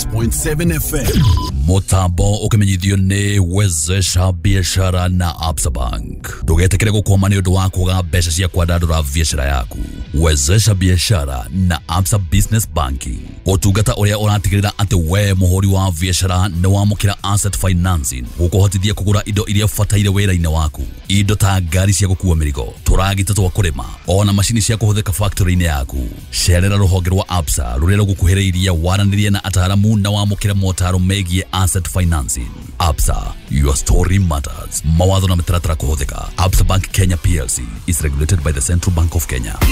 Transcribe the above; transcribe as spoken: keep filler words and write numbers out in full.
six point seven F M. Motambo ukimenyithio ni wezesha biashara na Absa Bank. Ndugetekere gukoma ni undu wa kuga mbeca cia kwandandura biashara yaku. Wezesha biashara na Absa Business Banking. Utungata uria uratigirira ati we muhuri wa biashara ni wamukira asset financing gukuhotithia kugura indo iria fataire wira-ini waku. Indo ta ngari cia gukua mirigo, turagita twa kurima, ona mashini cia kuhuthika factory-ini yaku. Cerera ruhonge rwa Absa ruria rugukuhiriria waranirie na ataramu na wamukira motaro megie asset financing. Absa, your story matters. Mawatho na mitaratara kuhuthika. Absa Bank Kenya P L C is regulated by the Central Bank of Kenya.